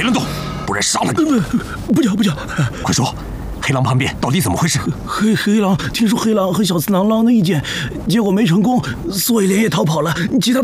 别乱动，不然杀了你！ 不叫！ 快说，黑狼叛变到底怎么回事？ 黑狼听说黑狼和小次郎捞了一剑，结果没成功，所以连夜逃跑了。其他的